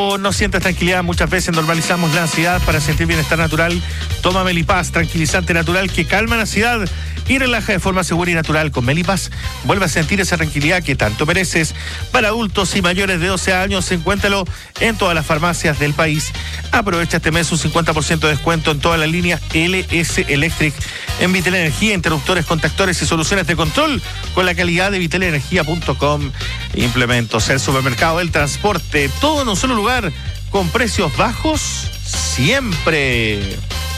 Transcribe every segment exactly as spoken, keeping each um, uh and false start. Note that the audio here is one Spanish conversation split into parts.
No sientas tranquilidad, muchas veces normalizamos la ansiedad. Para sentir bienestar natural, toma Melipaz, tranquilizante natural que calma la ansiedad y relaja de forma segura y natural. Con Melipaz vuelve a sentir esa tranquilidad que tanto mereces. Para adultos y mayores de doce años, encuéntralo en todas las farmacias del país. Aprovecha este mes un cincuenta por ciento de descuento en todas las líneas L S Electric, en Vitel Energía, interruptores, contactores y soluciones de control con la calidad de vitel energía punto com. Implementos, el supermercado del transporte, todo en un solo lugar, con precios bajos siempre.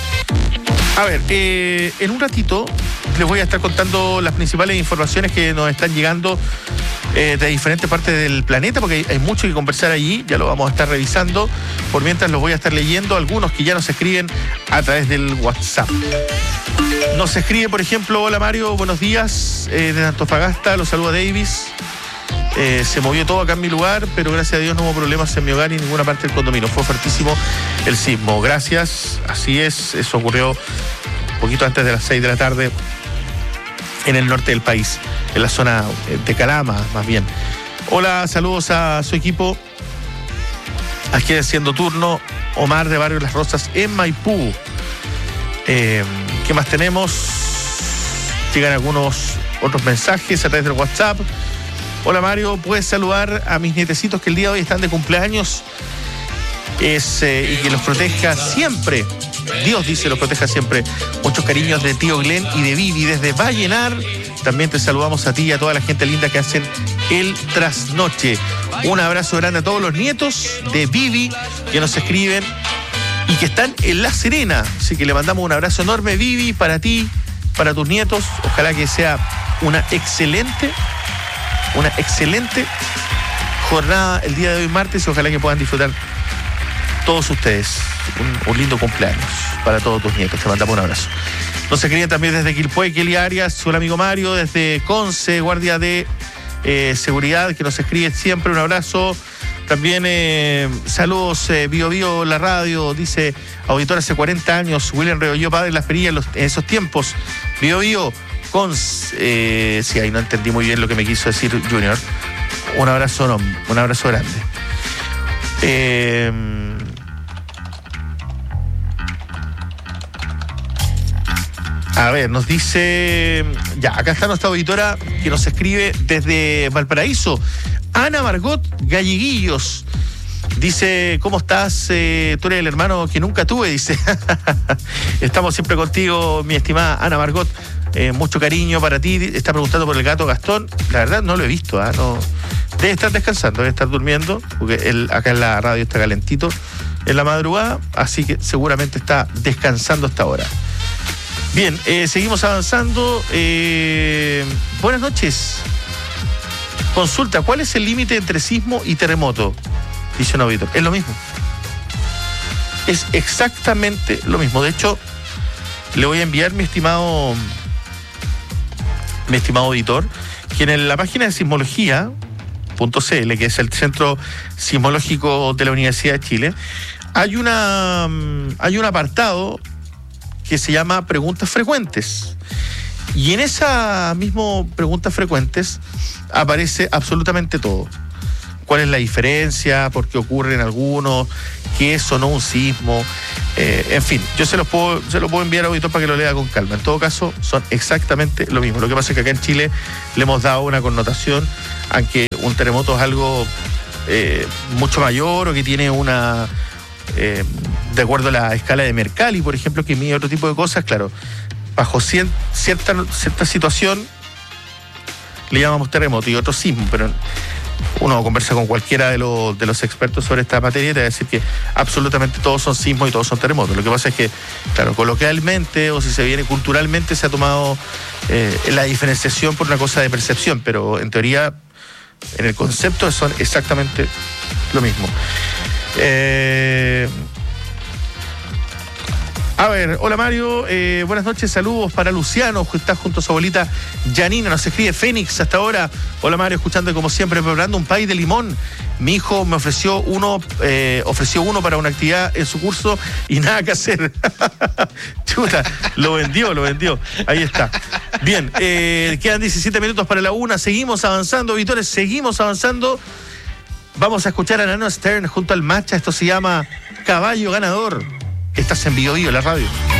A ver, eh, en un ratito les voy a estar contando las principales informaciones que nos están llegando eh, de diferentes partes del planeta, porque hay, hay mucho que conversar allí, ya lo vamos a estar revisando. Por mientras los voy a estar leyendo algunos que ya nos escriben a través del WhatsApp. Nos escribe, por ejemplo, hola Mario, buenos días, eh, desde Antofagasta, los saluda Davis. Eh, se movió todo acá en mi lugar, pero gracias a Dios no hubo problemas en mi hogar ni en ninguna parte del condominio. Fue fuertísimo el sismo. Gracias, así es, eso ocurrió un poquito antes de las seis de la tarde en el norte del país, en la zona de Calama, más bien. Hola, saludos a su equipo. Aquí haciendo turno, Omar de Barrio Las Rosas en Maipú. Eh, ¿Qué más tenemos? Llegan algunos otros mensajes a través del WhatsApp. Hola Mario, puedes saludar a mis nietecitos que el día de hoy están de cumpleaños es, eh, y que los proteja siempre. Dios dice los proteja siempre. Muchos cariños de tío Glenn y de Vivi desde Vallenar. También te saludamos a ti y a toda la gente linda que hacen el trasnoche. Un abrazo grande a todos los nietos de Vivi que nos escriben y que están en La Serena. Así que le mandamos un abrazo enorme, Vivi, para ti, para tus nietos. Ojalá que sea una excelente Una excelente jornada el día de hoy, martes, y ojalá que puedan disfrutar todos ustedes un, un lindo cumpleaños para todos tus nietos. Te mandamos un abrazo. Nos escriben también desde Quilpué, Kelly Arias, su amigo Mario, desde Conce, guardia de eh, seguridad, que nos escribe siempre. Un abrazo. También eh, saludos, eh, Bio Bio, la radio, dice auditor hace cuarenta años, William Reolló, padre de las perillas en, los, en esos tiempos. Bio Bio. Con, eh, sí, ahí no entendí muy bien lo que me quiso decir Junior. Un abrazo, no, un abrazo grande. Eh, a ver, nos dice... Ya, acá está nuestra auditora que nos escribe desde Valparaíso. Ana Margot Galleguillos. Dice, ¿cómo estás? Eh, tú eres el hermano que nunca tuve, dice. Estamos siempre contigo, mi estimada Ana Margot. Eh, mucho cariño para ti. Está preguntando por el gato Gastón. La verdad no lo he visto, ¿eh? No, debe estar descansando, debe estar durmiendo, porque él acá en la radio está calentito en la madrugada, así que seguramente está descansando hasta ahora. Bien, eh, seguimos avanzando. Eh, buenas noches. Consulta, ¿cuál es el límite entre sismo y terremoto? Dice un auditor. Es lo mismo. Es exactamente lo mismo. De hecho, le voy a enviar, mi estimado mi estimado auditor, que en la página de sismología punto c l, que es el Centro Sismológico de la Universidad de Chile, hay una hay un apartado que se llama Preguntas Frecuentes. Y en esa misma Preguntas Frecuentes aparece absolutamente todo. ¿Cuál es la diferencia? ¿Por qué ocurren algunos? ¿Qué es o no un sismo? Eh, en fin, yo se los puedo, se los puedo enviar a auditor para que lo lea con calma. En todo caso, son exactamente lo mismo. Lo que pasa es que acá en Chile le hemos dado una connotación a que un terremoto es algo eh, mucho mayor o que tiene una... Eh, de acuerdo a la escala de Mercalli, por ejemplo, que mide otro tipo de cosas, claro, bajo cien, cierta, cierta situación le llamamos terremoto y otro sismo, pero uno conversa con cualquiera de los, de los expertos sobre esta materia y te va a decir que absolutamente todos son sismos y todos son terremotos. Lo que pasa es que, claro, coloquialmente o si se viene culturalmente se ha tomado eh, la diferenciación por una cosa de percepción, pero en teoría, en el concepto son exactamente lo mismo. Eh... A ver, hola Mario, eh, buenas noches, saludos para Luciano, que está junto a su abuelita Janina, nos escribe Fénix hasta ahora. Hola Mario, escuchando como siempre, preparando un pay de limón. Mi hijo me ofreció uno, eh, ofreció uno para una actividad en su curso y nada que hacer. Chuta, lo vendió, lo vendió. Ahí está. Bien, eh, quedan diecisiete minutos para la una, seguimos avanzando, Vitores, seguimos avanzando. Vamos a escuchar a Nano Stern junto al Macha. Esto se llama Caballo Ganador. Estás en Bio Bio, la radio.